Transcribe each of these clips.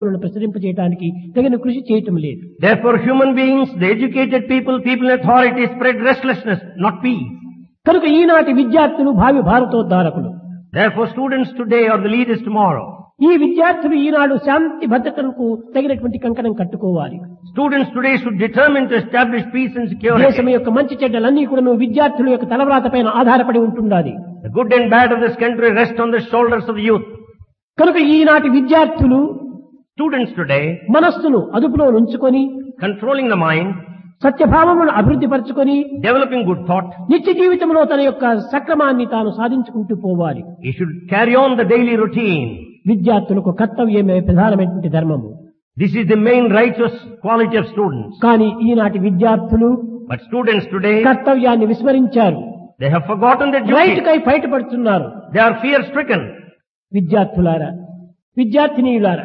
ప్రసరింపజేయడానికి తగిన కృషి చేయటం లేదు. Therefore, human beings, the educated people, people in authority spread restlessness, not peace. కనుక ఈనాటి విద్యార్థులు భావి భారతోద్ధారకులు. Therefore, students today are the leaders tomorrow. ఈ విద్యార్థులు ఈనాడు శాంతి భద్రతలకు తగినటువంటి కంకణం కట్టుకోవాలి. Students today should determine to establish peace and security. దేశం యొక్క మంచి చెడ్డలన్నీ కూడా విద్యార్థుల యొక్క తలవ్రాత పైన ఆధారపడి ఉంటుండాలి. The good and bad of this country rest on the shoulders of the youth. కనుక ఈనాటి విద్యార్థులు Students today, మనస్సును అదుపులో ఉంచుకొని controlling the mind, సత్యభావమును అభివృద్ధి పరచుకొని developing good thought, నిత్య జీవితంలో తన యొక్క సక్రమాన్ని తాను సాధించుకుంటూ పోవాలి. he should carry on the daily routine. విద్యార్థులకు కర్తవ్యమే ప్రధానమైనటువంటి ధర్మము. This is the main righteous quality of students. కానీ ఈనాటి విద్యార్థులు But students today, కర్తవ్యాన్ని విస్మరించారు. they have forgotten their right duty. కై ఫైట్ పడుతున్నారు. They are fear stricken. విద్యార్థులారా, విద్యార్థినీయులారా,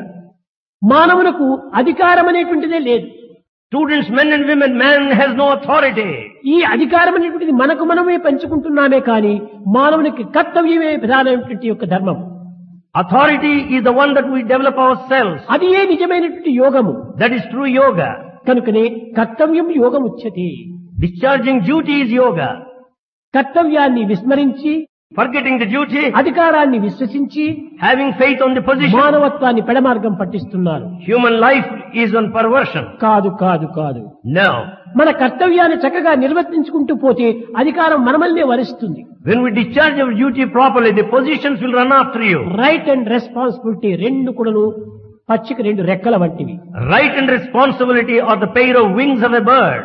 మానవులకు అధికారం అనేటువంటిదే లేదు. Students, men and women, man has no authority. ఈ అధికారం అనేటువంటిది మనకు మనమే పంచుకుంటున్నామే కానీ మానవునికి కర్తవ్యమే ప్రధానమైనటువంటి యొక్క ధర్మం. Authority is the one that we develop ourselves. అది ఏ నిజమైనటువంటి యోగము. That is true yoga. కనుకనే కర్తవ్యం యోగం ఉచ్యతే. Discharging duty is yoga. కర్తవ్యాన్ని విస్మరించి Forgetting the duty, అధికారాన్ని విశ్వసించి having faith on the position. మానవత్వాన్ని పెడమార్గం పట్టిస్తున్నారు. Human life is on perversion. కాదు కాదు కాదు. No. మన కర్తవ్యాన్ని చక్కగా నిర్వర్తించుకుంటూ పోతే అధికారం మనమల్నే వరిస్తుంది. When we discharge our duty properly, the positions will run after you. Right and responsibility రెండు కూడాను పచ్చిక రెండు రెక్కల వంటివి. Right and responsibility are the pair of wings of a bird.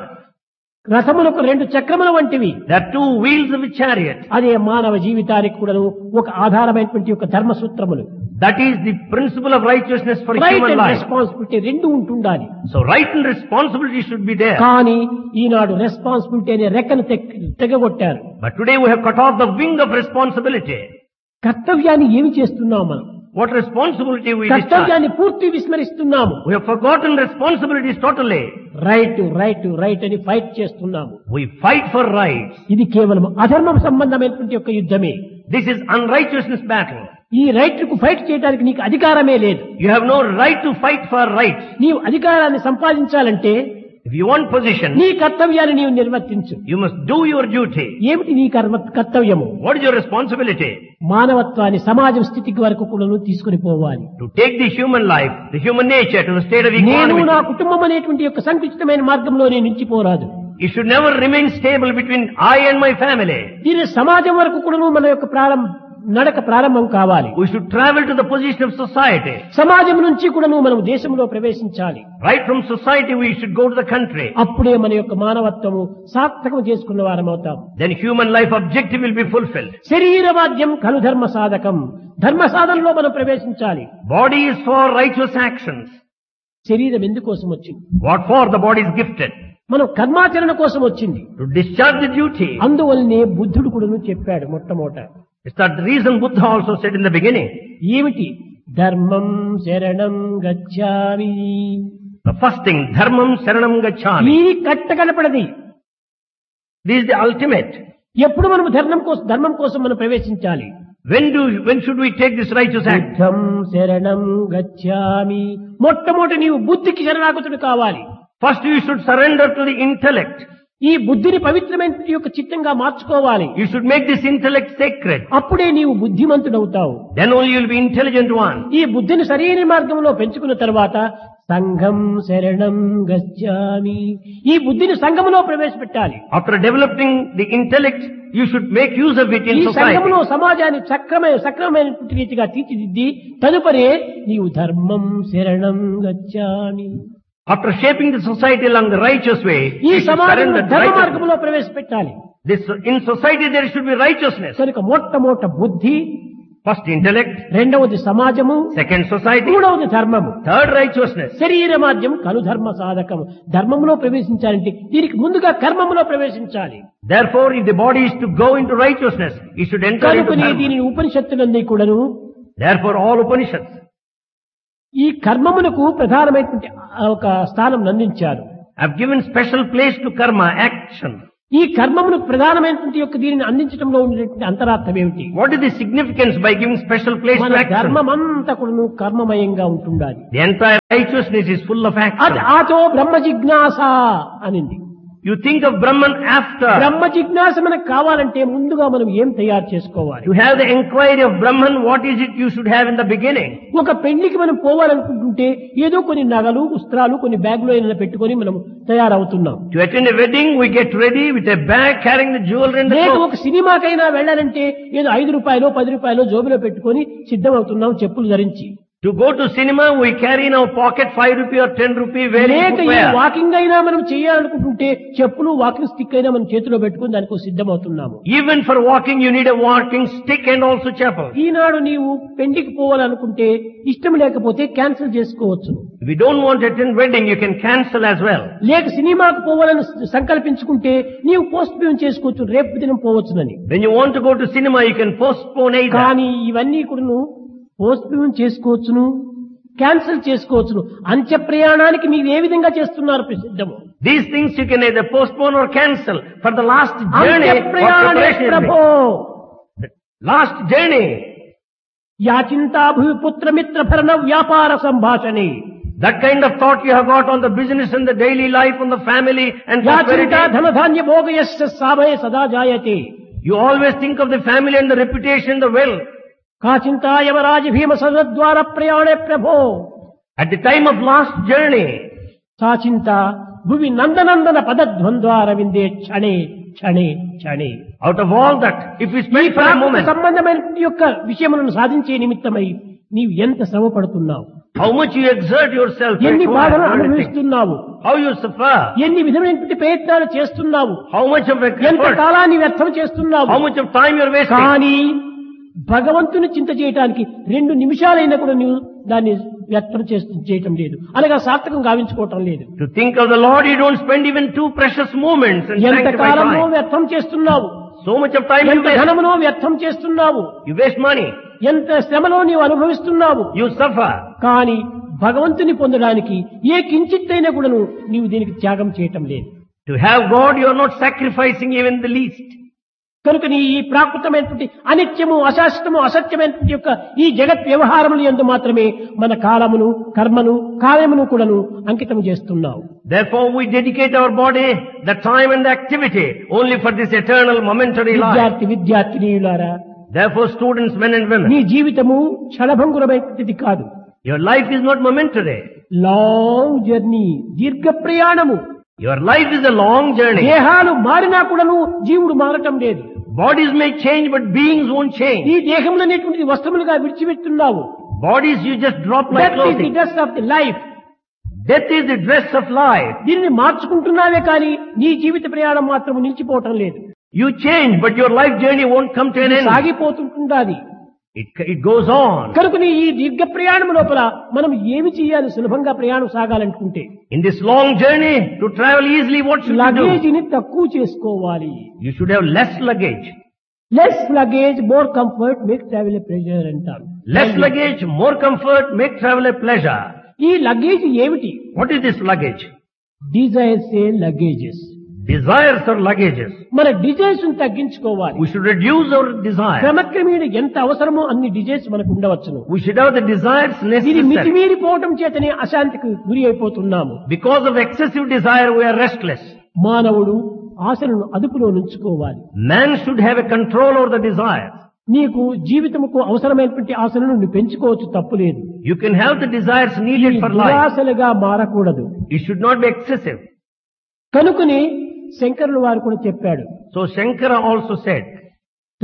రథములకు రెండు చక్రముల వంటివి. There are two wheels of a chariot. అదే మానవ జీవితానికి కూడాను ఒక ఆధారమైనటువంటి ఒక ధర్మ సూత్రములు. That is the principle of righteousness for right human and life. Responsibility రెండు ఉంటుండాలి. So right and responsibility should be there. కానీ ఈనాడు రెస్పాన్సిబిలిటీ అనే రెక్కను తెగగొట్టారు. But today we have cut off the wing of responsibility. కర్తవ్యాన్ని ఏమి చేస్తున్నాం మనం? What responsibility we discharge? కర్తవ్యాన్ని పూర్తి విస్మరిస్తున్నాము. We have forgotten responsibilities totally. Right right right అని ఫైట్ చేస్తున్నాము. We fight for rights. ఇది కేవలం అధర్మం సంబంధమైనటువంటి యొక్క యుద్ధమే. This is unrighteousness battle. ఈ రైట్ కు ఫైట్ చేయడానికి నీకు అధికారమే లేదు. You have no right to fight for rights. నీవు అధికారాన్ని సంపాదించాలంటే If you want position, నీ కర్తవ్యాన్ని నీవు నిర్వర్తించు. you must do your duty. ఏమిటి నీ కర్తవ్యము? What is your responsibility? మానవత్వాన్ని సమాజం స్థితికి వరకు కూడా తీసుకుని పోవాలి. To take the human life, the human nature to the state of నేను equanimity. నా కుటుంబం అనేటువంటి యొక్క సంకుచితమైన మార్గంలో నేను నిలిచిపోరాదు. It should never remain stable between I and my family. దీని సమాజం వరకు కూడా మన యొక్క నడక ప్రారంభం కావాలి. We should travel to the position of society. సమాజం నుంచి కూడా మనం దేశంలో ప్రవేశించాలి. Right from society we should go to the country. అప్పుడే మన యొక్క మానవత్వము సార్థకం చేసుకున్న వారం అవుతాం. Then human life objective will be fulfilled. శరీరవాద్యం ఖలు ధర్మ సాధకం. ధర్మ సాధనలో మనం ప్రవేశించాలి. Body is for righteous actions. శరీరం ఎందుకోసం వచ్చింది? What for? The body is gifted. మనం కర్మాచరణ కోసం వచ్చింది. To discharge the duty. అందువల్లనే బుద్ధుడు కూడా చెప్పాడు మొట్టమొదట. Is that the reason Buddha also said in the beginning? ఏమిటి? ధర్మం శరణం గచ్ఛామి. The first thing, dharmam saranam gacchami. ఈ కట్టగలపడది. This is the ultimate. ఎప్పుడు మనం ధర్మం కోసం మనం ప్రవేశించాలి? When should we take this righteous act? బుద్ధం శరణం గచ్ఛామి. మొట్టమొదటి నీవు బుద్ధికి శరణాగతుడు కావాలి. First you should surrender to the intellect. ఈ బుద్ధిని పవిత్రమైన యొక్క చిత్తంగా మార్చుకోవాలి. You should make this intellect sacred. అప్పుడే నీవు బుద్ధిమంతుడవుతావు. Then only you will be intelligent one. ఈ బుద్ధిని సరైన మార్గంలో పెంచుకున్న తర్వాత సంఘం శరణం గచ్ఛామి. ఈ బుద్ధిని సంఘంలో ప్రవేశపెట్టాలి. After developing the intellect, you should make use of it in ఈ society. సంఘంలో సమాజాన్ని సక్రమైన రీతిగా తీర్చిదిద్ది తదుపరి నీవు ధర్మం శరణం గచ్ఛామి. After shaping the society along the righteous way, ఈ you should సమాజంలో surrender to ధర్మ righteousness. మార్గంలో ప్రవేశపెట్టాలి. In society there should be righteousness. కనుక మొట్టమొదట బుద్ధి, First intellect, రెండవది సమాజము, second society, మూడవది ధర్మము, third righteousness. శరీరమాద్యం కలు ధర్మ సాధకము. ధర్మంలో ప్రవేశించాలంటే దీనికి ముందుగా కర్మములో ప్రవేశించాలి. Therefore, if the body is to go into righteousness, it should enter into కనుకనే dharma. దీనిని ఉపనిషత్తులన్నీ కూడాను Therefore, all Upanishads, ఈ కర్మమునకు ప్రధానమైనటువంటి ఒక స్థానం అందించారు. have given special place to karma, action. ఈ కర్మమును ప్రధానమైనటువంటి యొక్క దీనిని అందించడంలో ఉండేటువంటి అంతరార్థం ఏమిటి? What is the significance by giving special place మన to action? ధర్మమంతా కూడా కర్మమయంగా ఉంటుండాలి. The entire righteousness is full of అది action. ఆతో బ్రహ్మ జిజ్ఞాస అనింది. You think of Brahman after. బ్రహ్మ జిజ్ఞాస మనకు కావాలంటే ముందుగా మనం ఏం తయారు చేసుకోవాలి? To have the inquiry of Brahman, what is it you should have in the beginning? ఒక పెళ్లికి మనం పోవాలనుకుంటుంటే ఏదో కొన్ని నగలు వస్త్రాలు కొన్ని బ్యాగులో ఏమైనా పెట్టుకొని మనం తయారవుతున్నాం. To attend a wedding, we get ready with a bag carrying the jewelry and the లేక clothes. ఒక సినిమాకైనా వెళ్ళాలంటే ఏదో 5 రూపాయలు 10 రూపాయలు జోబులో పెట్టుకొని సిద్ధమవుతున్నాం చెప్పులు ధరించి. To go to cinema, we carry in our pocket 5 rupee or 10 rupee very లేక ఈ footwear. వాకింగ్ అయినా మనం చేయాలనుకుంటుంటే చెప్పులు వాకింగ్ స్టిక్ అయినా మనం చేతిలో పెట్టుకుని దానికి సిద్ధమవుతున్నాము. Even for walking, you need a walking stick and also chapel. ఈనాడు నీవు పెళ్లికి పోవాలనుకుంటే ఇష్టం లేకపోతే క్యాన్సిల్ చేసుకోవచ్చు. If you don't want to attend wedding, you can cancel as well. లేక సినిమాకు పోవాలని సంకల్పించుకుంటే నీవు పోస్ట్ పోన్ చేసుకోవచ్చు, రేపు దినం పోవచ్చునని. When you want to go to cinema, you can postpone either. కానీ ఇవన్నీ కూడా పోస్ట్ పోన్ చేసుకోవచ్చును, క్యాన్సిల్ చేసుకోవచ్చును. అంత్య ప్రయాణానికి మీరు ఏ విధంగా చేస్తున్నారు సిద్ధము? These things you can either postpone or cancel. For the last journey, అంత్య what ప్రయాణే preparation is ప్రభో made? The last journey. యాచింతా భూపుత్ర మిత్ర భరణ వ్యాపార సంభాషణే That kind of thought you have got on the business and the daily life, on the family and యాచింతా prosperity. ధనధాన్య భోగయస్య సాభయ సదా జాయతే You always think of the family and the reputation, the wealth. కాచింతా Yamaraja భీమ సదద్వార ప్రయాణే ప్రభో At the time of last journey, సాచింత Bhuvi నందనందన పదద్వంద్వార విందే క్షణే క్షణే క్షణే. out of all that, if we ఈ spend for a Prakrit moment, సంబంధమైన యొక్క విషయములను సాధించే నిమిత్తమై నీవు ఎంత శ్రమ పడుతున్నావు, how much you exert yourself, ఎన్ని to బాధలు acquire everything, అనుభవిస్తున్నావు, how you suffer, ఎన్ని విధమైనటువంటి ప్రయత్నాలు చేస్తున్నావు, how much of ఎంత effort, కాలాన్ని వ్యర్థం చేస్తున్నావు. how much of time you're wasting. కానీ భగవంతుని చింత చేయటానికి 2 నిమిషాలైనా కూడా నీవు దాన్ని వ్యర్థం చేయటం లేదు, అనగా సార్థకం గావించుకోవటం లేదు. To think of the Lord, you don't spend even 2 precious moments and ఎంత sanctify కాలమో time. వ్యర్థం చేస్తున్నావు, So much of time you ఎంత waste. ధనమునో వ్యర్థం చేస్తున్నావు, You waste money. ఎంత శ్రమలో నీవు అనుభవిస్తున్నావు. You suffer. కానీ భగవంతుని పొందడానికి ఏ కించిత్తైనా కూడా నీవు దీనికి త్యాగం చేయటం లేదు. To have God, you are not sacrificing even the least. కనుక నీ ఈ ప్రాకృతమైనటువంటి అనిత్యము అశాశ్వతము అసత్యమైనటువంటి యొక్క ఈ జగత్ వ్యవహారములు యందు మాత్రమే మన కాలమును కర్మను కార్యమును కూడాను అంకితం చేస్తున్నావు. Therefore we dedicate our body, the time and the activity only for this eternal momentary life. విద్యార్థినీయులారా, Therefore students, men and women, నీ జీవితము క్షణభంగురమైనది కాదు. your life is not momentary. Long journey, దీర్ఘ ప్రయాణము. Your life is a long journey. దేహాలు మారినా కూడాను జీవుడు మారటం లేదు. Bodies may change, but beings won't change. ఈ దేహంలో అనేటువంటి వస్త్రములుగా విడిచిపెట్టున్నావు. Bodies you just drop like That is the clothing. dress of the life. Death is the dress of life. దీనిని మార్చుకుంటున్నావే కానీ నీ జీవిత ప్రయాణం మాత్రం నిలిచిపోవటం లేదు, You change, but your life journey won't come to an end. సాగిపోతుంటున్నది. It goes on. కనుకని ఈ దీర్ఘ ప్రయాణం లోపల మనం ఏమి చేయాలి? సులభంగా ప్రయాణం సాగాలనుకుంటే In this long journey, to travel easily, what should you do? లగేజీని తక్కువ చేసుకోవాలి. You should have less luggage. Less luggage more comfort make travel a pressure అంటారు. Less luggage, more comfort, make travel a pleasure. ఈ luggage ఏమిటి? What is this luggage? Desires A luggages. Desires or luggages. మన desires తగ్గించుకోవాలి. We should reduce our desires. క్రమక్రమేణ ఎంత అవసరమో అన్ని desires మనకు ఉండవచ్చును. We should have the desires ఇది necessary. మితిమీరిపోవటం చేతనే అశాంతికి గురి అయిపోతున్నాము. Because of excessive desire, we are restless. మానవుడు ఆశలను అదుపులో ఉంచుకోవాలి. Man should have a control over the desires. నీకు జీవితముకు అవసరమైనటువంటి ఆశలను నువ్వు పెంచుకోవచ్చు, తప్పులేదు. You can have the desires needed for life. దురాశలుగా మారకూడదు. It should not be excessive. కనుకని శంకరులు వారు కూడా చెప్పాడు, So Shankara also said,